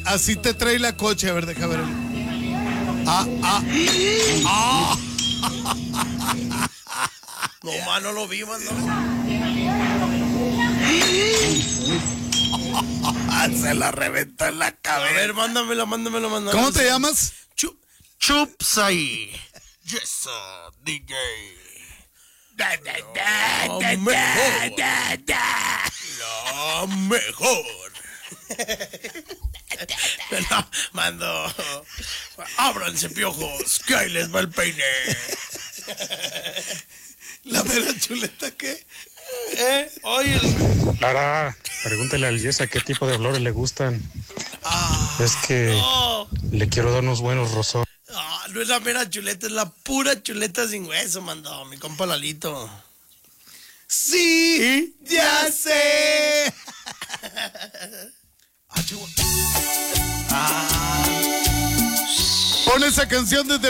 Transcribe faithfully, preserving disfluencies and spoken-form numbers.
así te trae la coche. A ver, deja ver. Ah, ah. Ah. No, ma, no lo vi, man. No. Se la reventó en la cabeza. A ver, mándamela, mándamela, mándamela. ¿Cómo te llamas? Chup, Chupsai. Yes, uh, D J. Da, da, da, La da, mejor. da, da. La mejor. Me la mando. Ábranse, piojos, que ahí les va el peine. ¿La mera chuleta qué? ¿Eh? Oye. Lara, pregúntale al Yesa qué tipo de flores le gustan. Ah, Es que no. le quiero dar unos buenos rosones. Ah, no es la mera chuleta, es la pura chuleta sin hueso, mandó mi compa Lalito. Sí, ya sé. Ah, Pon esa canción desde